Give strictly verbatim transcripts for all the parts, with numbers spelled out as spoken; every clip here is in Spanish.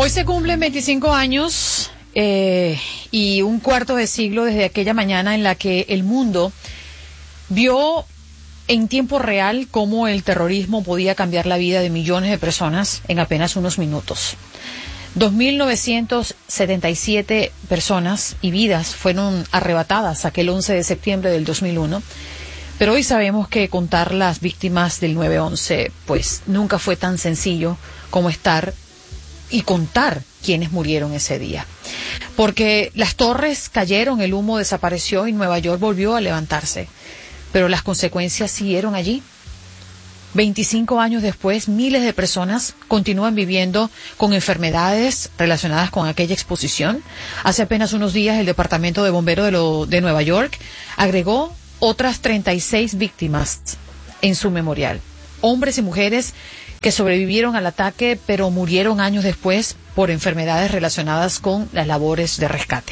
Hoy se cumplen veinticinco años eh, y un cuarto de siglo desde aquella mañana en la que el mundo vio en tiempo real cómo el terrorismo podía cambiar la vida de millones de personas en apenas unos minutos. dos mil novecientas setenta y siete personas y vidas fueron arrebatadas aquel once de septiembre del dos mil uno, pero hoy sabemos que contar las víctimas del nueve once pues nunca fue tan sencillo como estar y contar quienes murieron ese día. Porque las torres cayeron, el humo desapareció y Nueva York volvió a levantarse. Pero las consecuencias siguieron allí. veinticinco años después, miles de personas continúan viviendo con enfermedades relacionadas con aquella exposición. Hace apenas unos días el Departamento de Bomberos de, lo, de Nueva York agregó otras treinta y seis víctimas en su memorial. Hombres y mujeres que sobrevivieron al ataque, pero murieron años después por enfermedades relacionadas con las labores de rescate.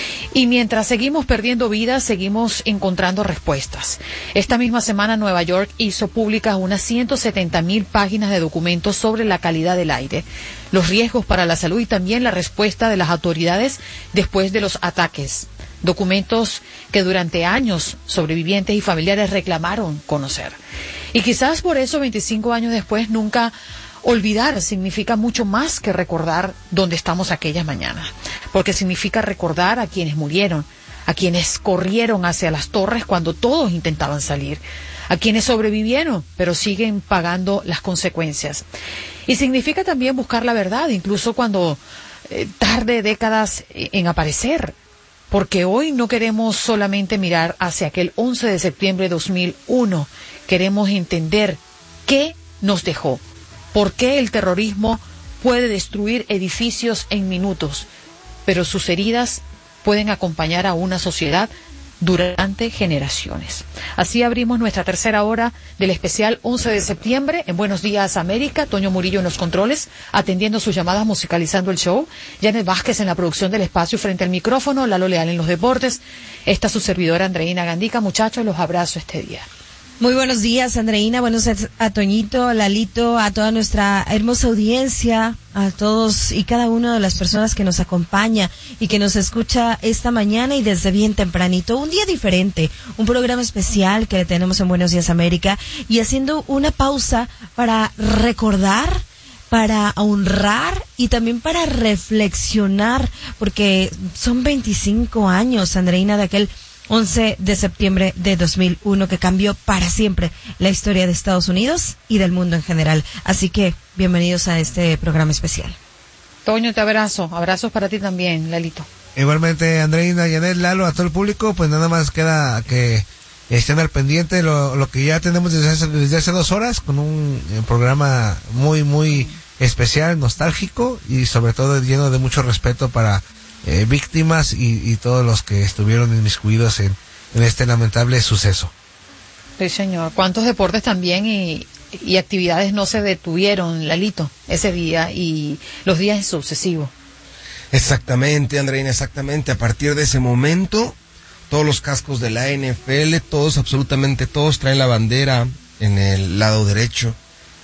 Y mientras seguimos perdiendo vidas, seguimos encontrando respuestas. Esta misma semana Nueva York hizo públicas unas ciento setenta mil páginas de documentos sobre la calidad del aire, los riesgos para la salud y también la respuesta de las autoridades después de los ataques. Documentos que durante años sobrevivientes y familiares reclamaron conocer. Y quizás por eso, veinticinco años después, nunca olvidar significa mucho más que recordar dónde estamos aquellas mañanas. Porque significa recordar a quienes murieron, a quienes corrieron hacia las torres cuando todos intentaban salir, a quienes sobrevivieron, pero siguen pagando las consecuencias. Y significa también buscar la verdad, incluso cuando eh, tarde décadas en aparecer. Porque hoy no queremos solamente mirar hacia aquel once de septiembre de dos mil uno, queremos entender qué nos dejó, por qué el terrorismo puede destruir edificios en minutos, pero sus heridas pueden acompañar a una sociedad durante generaciones. Así abrimos nuestra tercera hora del especial once de septiembre en Buenos Días América. Toño Murillo en los controles, atendiendo sus llamadas, musicalizando el show. Janet Vázquez en la producción del espacio frente al micrófono. Lalo Leal en los deportes. Esta su servidora Andreina Gandica. Muchachos, los abrazo este día. Muy buenos días, Andreina. Buenos días a Toñito, a Lalito, a toda nuestra hermosa audiencia, a todos y cada una de las personas que nos acompaña y que nos escucha esta mañana y desde bien tempranito. Un día diferente, un programa especial que tenemos en Buenos Días América y haciendo una pausa para recordar, para honrar y también para reflexionar, porque son veinticinco años, Andreina, de aquel once de septiembre de dos mil uno que cambió para siempre la historia de Estados Unidos y del mundo en general. Así que bienvenidos a este programa especial. Toño, te abrazo. Abrazos para ti también, Lalito. Igualmente, Andreina, Janet, Lalo, a todo el público, pues nada más queda que estén al pendiente de lo, lo que ya tenemos desde hace, desde hace dos horas con un eh, programa muy, muy especial, nostálgico y sobre todo lleno de mucho respeto para Eh, víctimas y, y todos los que estuvieron inmiscuidos en, en este lamentable suceso. Sí, señor. ¿Cuántos deportes también y, y actividades no se detuvieron, Lalito, ese día y los días sucesivos? Exactamente, Andreina, exactamente. A partir de ese momento, todos los cascos de la N F L, todos, absolutamente todos, traen la bandera en el lado derecho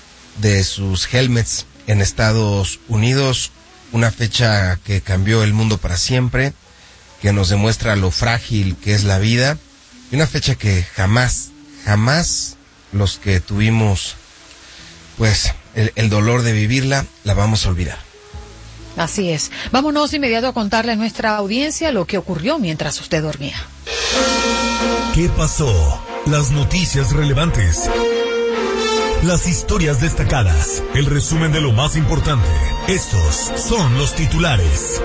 de sus helmets en Estados Unidos. Una fecha que cambió el mundo para siempre, que nos demuestra lo frágil que es la vida, y una fecha que jamás, jamás los que tuvimos, pues, el, el dolor de vivirla, la vamos a olvidar. Así es. Vámonos de inmediato a contarle a nuestra audiencia lo que ocurrió mientras usted dormía. ¿Qué pasó? Las noticias relevantes. Las historias destacadas, el resumen de lo más importante. Estos son los titulares.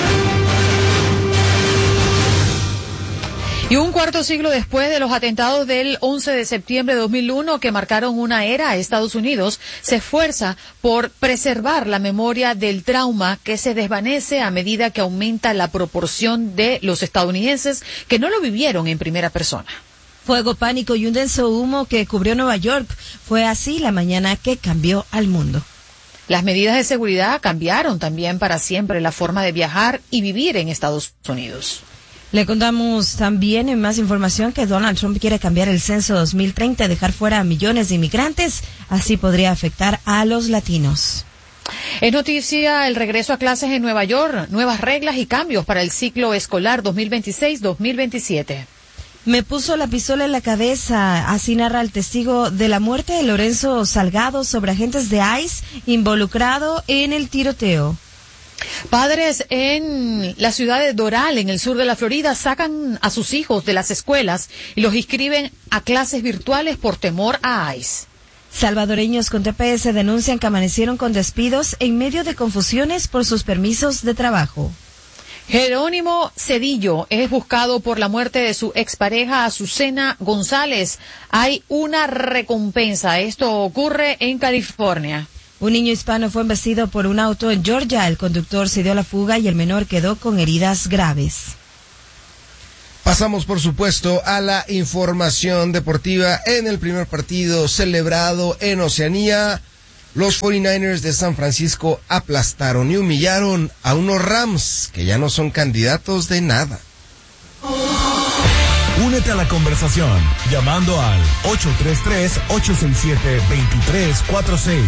Y un cuarto siglo después de los atentados del once de septiembre de dos mil uno que marcaron una era a Estados Unidos, se esfuerza por preservar la memoria del trauma que se desvanece a medida que aumenta la proporción de los estadounidenses que no lo vivieron en primera persona. Fuego, pánico y un denso humo que cubrió Nueva York. Fue así la mañana que cambió al mundo. Las medidas de seguridad cambiaron también para siempre la forma de viajar y vivir en Estados Unidos. Le contamos también en más información que Donald Trump quiere cambiar el censo dos mil treinta, dejar fuera a millones de inmigrantes. Así podría afectar a los latinos. Es noticia el regreso a clases en Nueva York, nuevas reglas y cambios para el ciclo escolar dos mil veintiséis dos mil veintisiete. Me puso la pistola en la cabeza, así narra el testigo de la muerte de Lorenzo Salgado sobre agentes de ICE involucrado en el tiroteo. Padres en la ciudad de Doral, en el sur de la Florida, sacan a sus hijos de las escuelas y los inscriben a clases virtuales por temor a ICE. Salvadoreños con T P S denuncian que amanecieron con despidos en medio de confusiones por sus permisos de trabajo. Jerónimo Cedillo es buscado por la muerte de su expareja Azucena González. Hay una recompensa. Esto ocurre en California. Un niño hispano fue embestido por un auto en Georgia. El conductor se dio a la fuga y el menor quedó con heridas graves. Pasamos, por supuesto, a la información deportiva. En el primer partido celebrado en Oceanía, los cuarenta y nueve ers de San Francisco aplastaron y humillaron a unos Rams que ya no son candidatos de nada. Únete a la conversación llamando al ocho tres tres, ocho seis siete, dos tres cuatro seis.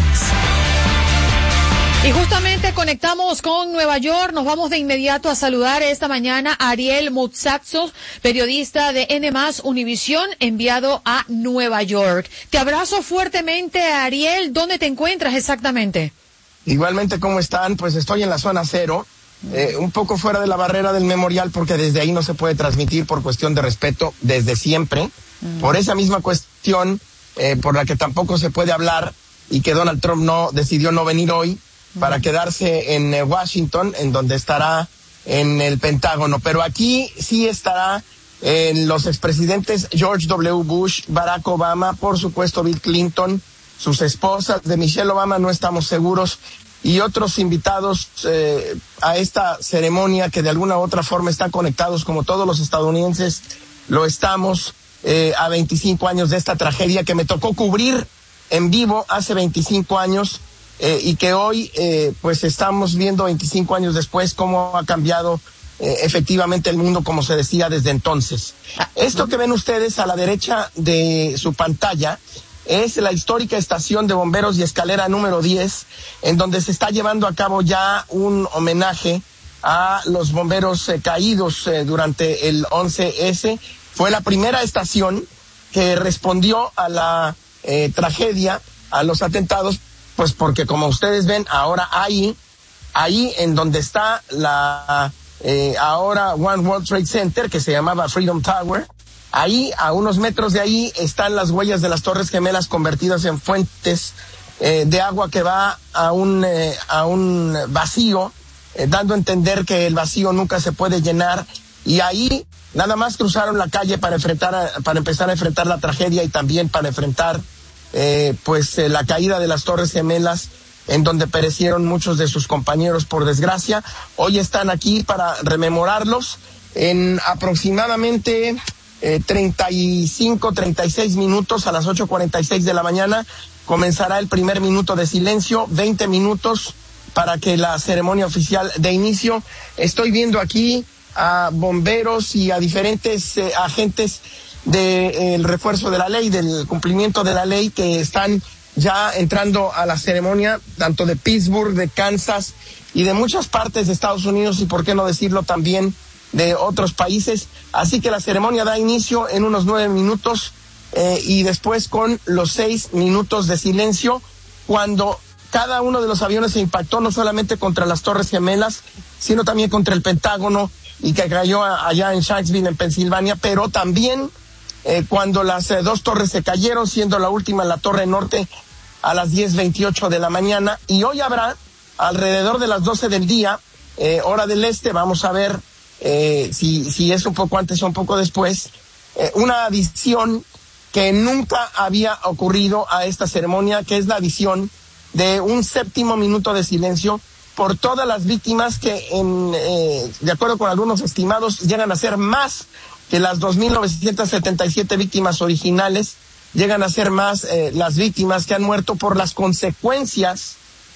Y justamente conectamos con Nueva York. Nos vamos de inmediato a saludar esta mañana a Ariel Mutsaxos, periodista de N más Univisión, enviado a Nueva York. Te abrazo fuertemente, Ariel. ¿Dónde te encuentras exactamente? Igualmente, ¿cómo están? Pues estoy en la zona cero, eh, un poco fuera de la barrera del memorial, porque desde ahí no se puede transmitir por cuestión de respeto desde siempre. Mm. Por esa misma cuestión, eh, por la que tampoco se puede hablar y que Donald Trump no decidió no venir hoy, para quedarse en Washington, en donde estará en el Pentágono. Pero aquí sí estará en los expresidentes George W. Bush, Barack Obama, por supuesto Bill Clinton, sus esposas, de Michelle Obama no estamos seguros, y otros invitados eh, a esta ceremonia que de alguna u otra forma están conectados, como todos los estadounidenses lo estamos, eh, a veinticinco años de esta tragedia que me tocó cubrir en vivo hace veinticinco años. Eh, y que hoy eh, pues estamos viendo veinticinco años después cómo ha cambiado eh, efectivamente el mundo, como se decía desde entonces. Esto que ven ustedes a la derecha de su pantalla es la histórica estación de bomberos y escalera número diez, en donde se está llevando a cabo ya un homenaje a los bomberos eh, caídos eh, durante el once ese. Fue la primera estación que respondió a la eh, tragedia, a los atentados, pues porque como ustedes ven, ahora ahí, ahí en donde está la eh, ahora One World Trade Center, que se llamaba Freedom Tower, ahí, a unos metros de ahí, están las huellas de las Torres Gemelas convertidas en fuentes eh, de agua que va a un, eh, a un vacío, eh, dando a entender que el vacío nunca se puede llenar, y ahí nada más cruzaron la calle para enfrentar, a, para empezar a enfrentar la tragedia y también para enfrentar Eh, pues eh, la caída de las Torres Gemelas, en donde perecieron muchos de sus compañeros, por desgracia. Hoy están aquí para rememorarlos. En aproximadamente eh, treinta y cinco, treinta y seis minutos, a las ocho cuarenta y seis de la mañana, comenzará el primer minuto de silencio, veinte minutos para que la ceremonia oficial dé inicio. Estoy viendo aquí a bomberos y a diferentes eh, agentes del de, refuerzo de la ley, del cumplimiento de la ley, que están ya entrando a la ceremonia, tanto de Pittsburgh, de Kansas y de muchas partes de Estados Unidos, y por qué no decirlo también de otros países. Así que la ceremonia da inicio en unos nueve minutos eh, y después con los seis minutos de silencio, cuando cada uno de los aviones se impactó no solamente contra las Torres Gemelas, sino también contra el Pentágono, y que cayó a, allá en Shanksville, en Pensilvania, pero también Eh, cuando las eh, dos torres se cayeron, siendo la última la Torre Norte a las diez veintiocho de la mañana. Y hoy habrá, alrededor de las doce del día, eh, hora del este, vamos a ver eh, si, si es un poco antes o un poco después, eh, una adición que nunca había ocurrido a esta ceremonia, que es la adición de un séptimo minuto de silencio por todas las víctimas que, en, eh, de acuerdo con algunos estimados, llegan a ser más que las dos mil novecientas setenta y siete víctimas originales, llegan a ser más eh, las víctimas que han muerto por las consecuencias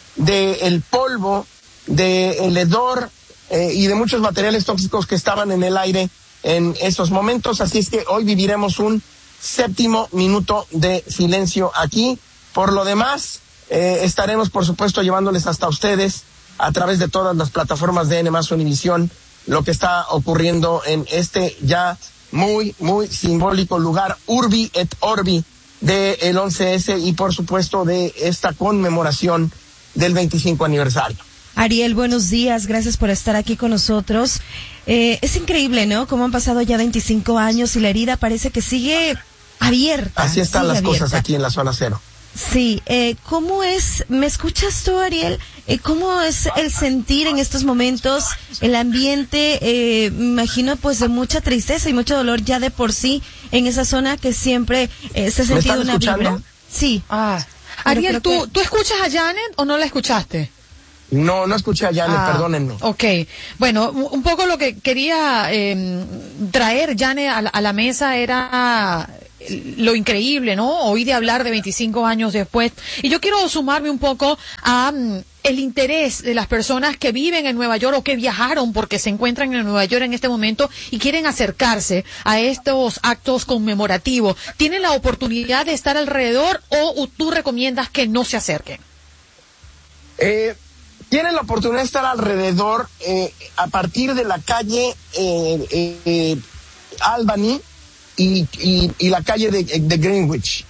del polvo, del hedor eh, y de muchos materiales tóxicos que estaban en el aire en esos momentos. Así es que hoy viviremos un séptimo minuto de silencio aquí. Por lo demás, Eh, estaremos, por supuesto, llevándoles hasta ustedes a través de todas las plataformas de N más Univisión lo que está ocurriendo en este ya muy, muy simbólico lugar, Urbi et Orbi, del once ese y, por supuesto, de esta conmemoración del veinticinco aniversario. Ariel, buenos días, gracias por estar aquí con nosotros. Eh, es increíble, ¿no? Cómo han pasado ya veinticinco años y la herida parece que sigue abierta. Así están las abierta. cosas aquí en la zona cero. Sí, eh, ¿cómo es, me escuchas tú, Ariel? Eh, ¿Cómo es el sentir en estos momentos, el ambiente, eh, me imagino pues de mucha tristeza y mucho dolor ya de por sí en esa zona que siempre eh, se ha sentido una escuchando? vibra? Sí. Ah, Ariel, ¿tú, que... ¿tú escuchas a Janet o no la escuchaste? No, no escuché a Janet, Ah, perdónenme. Ok, bueno, un poco lo que quería eh, traer Janet a la, a la mesa era lo increíble, ¿no? Oí de hablar de veinticinco años después. Y yo quiero sumarme un poco a um, el interés de las personas que viven en Nueva York o que viajaron porque se encuentran en Nueva York en este momento y quieren acercarse a estos actos conmemorativos. ¿Tienen la oportunidad de estar alrededor o tú recomiendas que no se acerquen? Eh... Tienen la oportunidad de estar alrededor eh, a partir de la calle eh, eh, Albany y, y, y la calle de, de Greenwich.